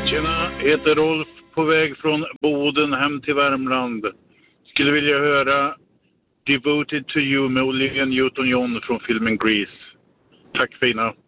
Tjena, heter Rolf, på väg från Boden hem till Värmland. Skulle vilja höra Devoted to You med Olivia Newton-John från filmen Grease. Tack fina.